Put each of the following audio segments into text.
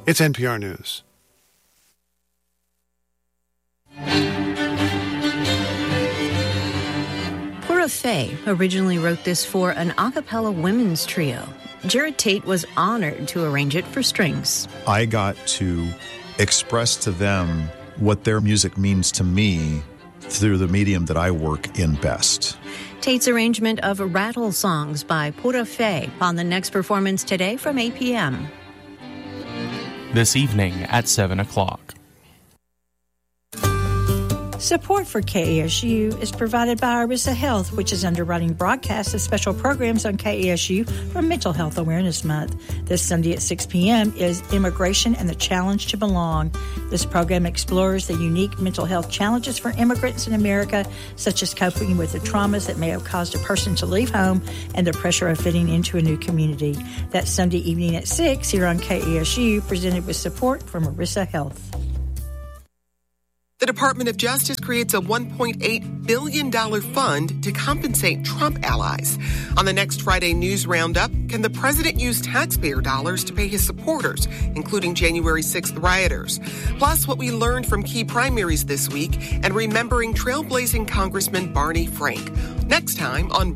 It's NPR News. Pura Fé originally wrote this for an a cappella women's trio. Jared Tate was honored to arrange it for strings. I got to express to them what their music means to me through the medium that I work in best. Tate's arrangement of Rattle Songs by Pura Fé on the next performance today from 8 p.m. This evening at 7 o'clock. Support for KASU is provided by Arisa Health, which is underwriting broadcasts of special programs on KASU for Mental Health Awareness Month. This Sunday at 6 p.m. is Immigration and the Challenge to Belong. This program explores the unique mental health challenges for immigrants in America, such as coping with the traumas that may have caused a person to leave home and the pressure of fitting into a new community. That's Sunday evening at 6 here on KASU, presented with support from Arisa Health. The Department of Justice creates a $1.8 billion fund to compensate Trump allies. On the next Friday News Roundup, can the president use taxpayer dollars to pay his supporters, including January 6th rioters? Plus, what we learned from key primaries this week and remembering trailblazing Congressman Barney Frank. Next time on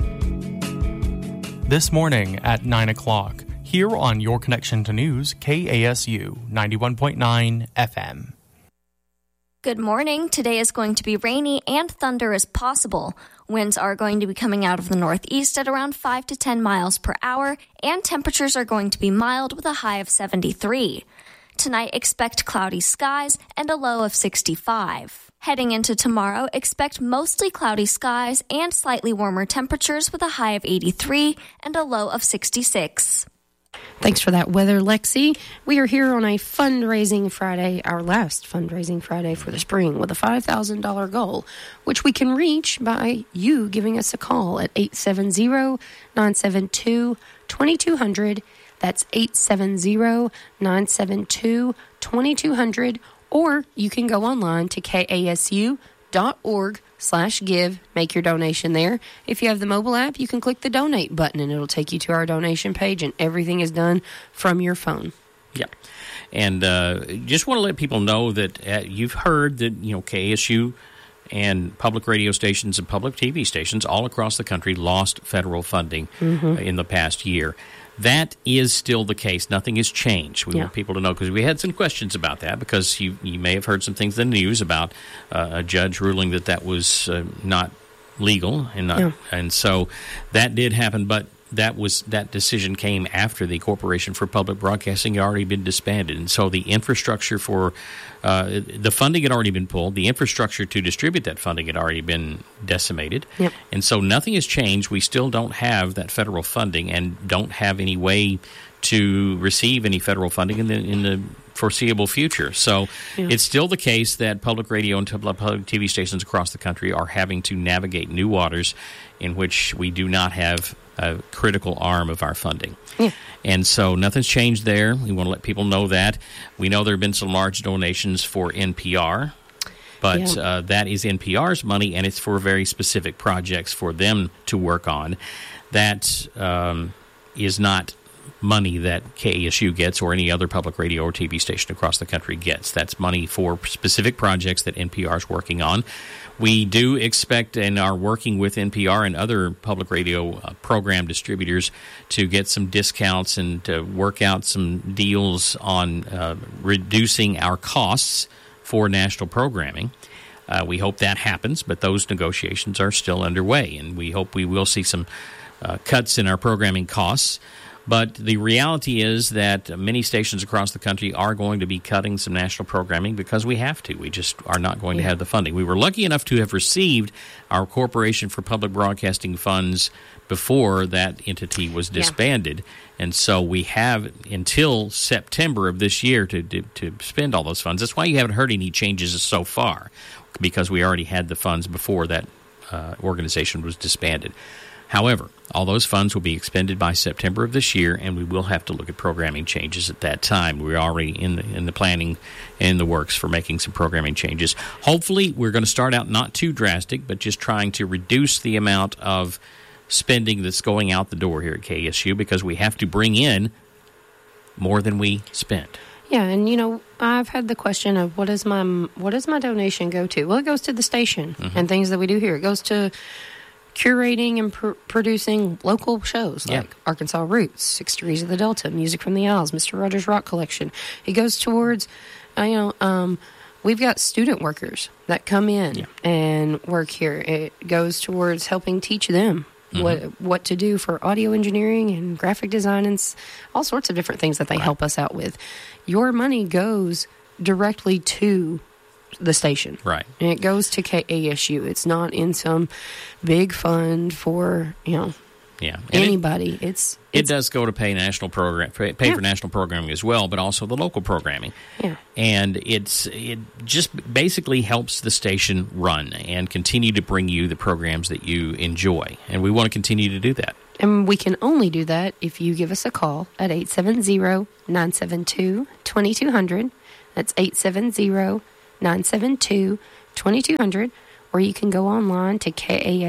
1A. This morning at 9 o'clock, here on Your Connection to News, KASU 91.9 FM. Good morning. Today is going to be rainy and thunder is possible. Winds are going to be coming out of the northeast at around 5 to 10 miles per hour, and temperatures are going to be mild with a high of 73. Tonight, expect cloudy skies and a low of 65. Heading into tomorrow, expect mostly cloudy skies and slightly warmer temperatures with a high of 83 and a low of 66. Thanks for that weather, Lexi. We are here on a fundraising Friday, our last fundraising Friday for the spring, with a $5,000 goal, which we can reach by you giving us a call at 870-972-2200. That's 870-972-2200. Or you can go online to kasu.org/give. Make your donation there. If you have the mobile app, you can click the donate button and it'll take you to our donation page, and everything is done from your phone. Yeah. And just want to let people know that you've heard that, KSU and public radio stations and public TV stations all across the country lost federal funding in the past year. That is still the case. Nothing has changed. We want people to know, because we had some questions about that, because you may have heard some things in the news about a judge ruling that was not legal, and so that did happen, but that decision came after the Corporation for Public Broadcasting had already been disbanded, and so the infrastructure for the funding had already been pulled. The infrastructure to distribute that funding had already been decimated, and so nothing has changed. We still don't have that federal funding and don't have any way to receive any federal funding in the foreseeable future. So it's still the case that public radio and public TV stations across the country are having to navigate new waters in which we do not have a critical arm of our funding. And so nothing's changed there. We want to let people know that. We know there have been some large donations for NPR, but that is NPR's money, and it's for very specific projects for them to work on. That is not money that KASU gets or any other public radio or TV station across the country gets. That's money for specific projects that NPR is working on. We do expect and are working with NPR and other public radio program distributors to get some discounts and to work out some deals on reducing our costs for national programming. We hope that happens, but those negotiations are still underway, and we hope we will see some cuts in our programming costs. But the reality is that many stations across the country are going to be cutting some national programming because we have to. We just are not going to have the funding. We were lucky enough to have received our Corporation for Public Broadcasting funds before that entity was disbanded. And so we have until September of this year to spend all those funds. That's why you haven't heard any changes so far, because we already had the funds before that organization was disbanded. However, all those funds will be expended by September of this year, and we will have to look at programming changes at that time. We're already in the planning and the works for making some programming changes. Hopefully, we're going to start out not too drastic, but just trying to reduce the amount of spending that's going out the door here at KSU, because we have to bring in more than we spend. Yeah, and I've had the question of what does my donation go to? Well, it goes to the station and things that we do here. It goes to curating and producing local shows like Arkansas Roots, 6 Degrees of the Delta, Music from the Isles, Mr. Rogers Rock Collection. It goes towards, we've got student workers that come in and work here. It goes towards helping teach them what to do for audio engineering and graphic design and all sorts of different things that they help us out with. Your money goes directly to the station. Right. And it goes to KASU. It's not in some big fund for, anybody. It does go to pay for national programming as well, but also the local programming. Yeah. And it just basically helps the station run and continue to bring you the programs that you enjoy. And we want to continue to do that. And we can only do that if you give us a call at 870-972-2200. That's 870-972-2200. Or you can go online to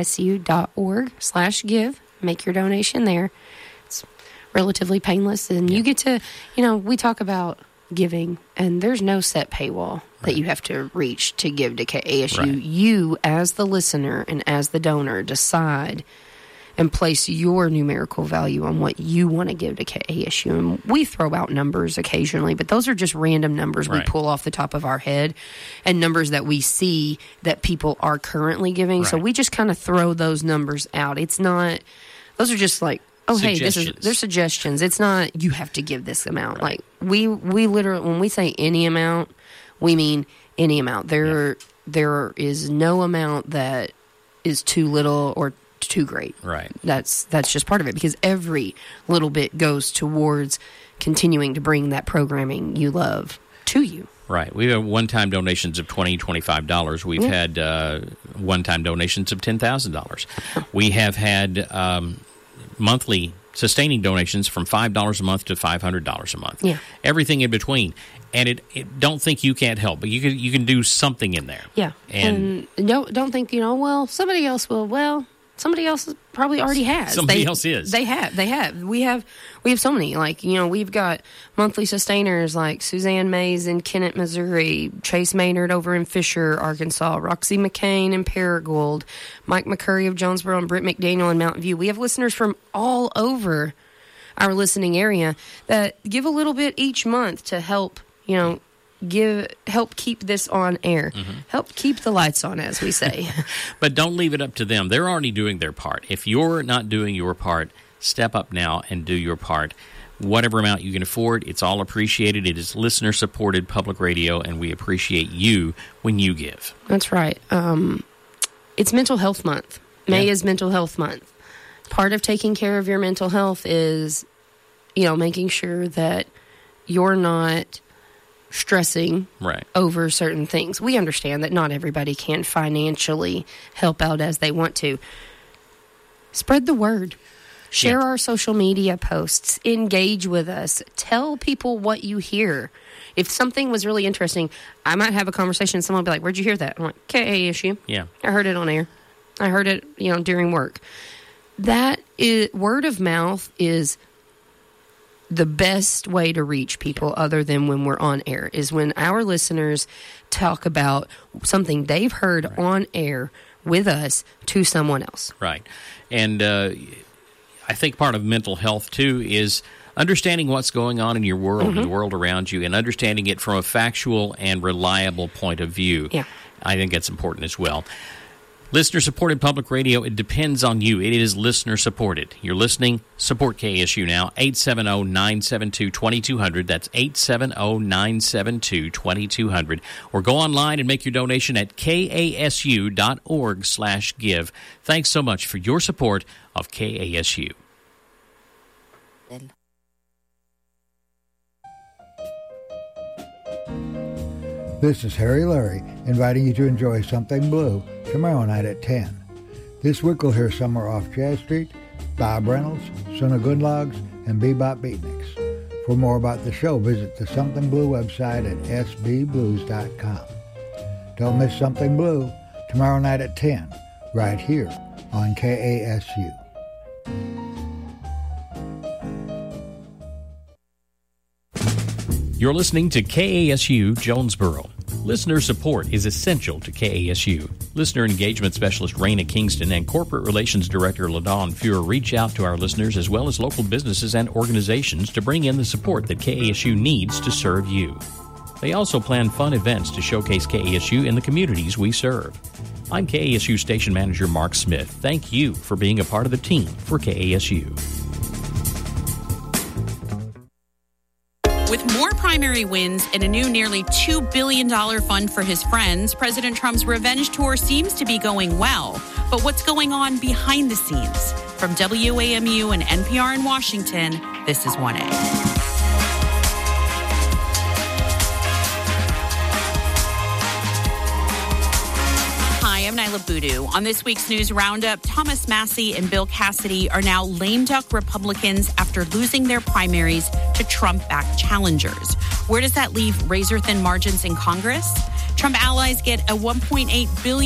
kasu.org/give. Make your donation there. It's relatively painless. And you get to, we talk about giving, and there's no set paywall that you have to reach to give to KASU. Right. You, as the listener and as the donor, decide and place your numerical value on what you want to give to KASU. And we throw out numbers occasionally, but those are just random numbers we pull off the top of our head and numbers that we see that people are currently giving. So we just kind of throw those numbers out. It's not, those are just like, hey, they're suggestions. It's not, you have to give this amount. Like, we literally, when we say any amount, we mean any amount. There is no amount that is too little or too great. Right. That's just part of it, because every little bit goes towards continuing to bring that programming you love to you. Right. We have one-time donations of $20, $25. We've had one-time donations of $10,000. We have had monthly sustaining donations from $5 a month to $500 a month. Yeah. Everything in between. And don't think you can't help, but you can do something in there. Yeah. And don't think, somebody else will. Well, somebody else probably already has. Somebody else is. They have. We have so many. Like, we've got monthly sustainers like Suzanne Mays in Kennett, Missouri, Chase Maynard over in Fisher, Arkansas, Roxy McCain in Paragould, Mike McCurry of Jonesboro, and Britt McDaniel in Mountain View. We have listeners from all over our listening area that give a little bit each month to help, help keep this on air. Help keep the lights on, as we say. But don't leave it up to them. They're already doing their part. If you're not doing your part, step up now and do your part. Whatever amount you can afford, it's all appreciated. It is listener-supported public radio, and we appreciate you when you give. That's right. It's Mental Health Month. May is Mental Health Month. Part of taking care of your mental health is, making sure that you're not stressing over certain things. We understand that not everybody can financially help out as they want to. Spread the word. Share our social media posts. Engage with us. Tell people what you hear. If something was really interesting, I might have a conversation and someone will be like, where'd you hear that? I'm like, KASU. Yeah. I heard it on air. I heard it, during work. That is, word of mouth is the best way to reach people other than when we're on air, is when our listeners talk about something they've heard on air with us to someone else. Right. And I think part of mental health, too, is understanding what's going on in your world, and the world around you, and understanding it from a factual and reliable point of view. Yeah. I think that's important as well. Listener-supported public radio, it depends on you. It is listener-supported. You're listening, support KSU now, 870-972-2200. That's 870-972-2200. Or go online and make your donation at kasu.org/give. Thanks so much for your support of KASU. This is Harry Larry, inviting you to enjoy Something Blue tomorrow night at 10. This week we'll hear Somewhere Off Jazz Street, Bob Reynolds, Son of Goodlogs, and Bebop Beatniks. For more about the show, visit the Something Blue website at sbblues.com. Don't miss Something Blue tomorrow night at 10, right here on KASU. You're listening to KASU Jonesboro. Listener support is essential to KASU. Listener Engagement Specialist Raina Kingston and Corporate Relations Director LaDawn Fuhr reach out to our listeners as well as local businesses and organizations to bring in the support that KASU needs to serve you. They also plan fun events to showcase KASU in the communities we serve. I'm KASU Station Manager Mark Smith. Thank you for being a part of the team for KASU. With more primary wins and a new nearly $2 billion fund for his friends, President Trump's revenge tour seems to be going well. But what's going on behind the scenes? From WAMU and NPR in Washington, this is 1A. I'm Nyla Boodoo. On this week's News Roundup, Thomas Massie and Bill Cassidy are now lame duck Republicans after losing their primaries to Trump-backed challengers. Where does that leave razor-thin margins in Congress? Trump allies get a $1.8 billion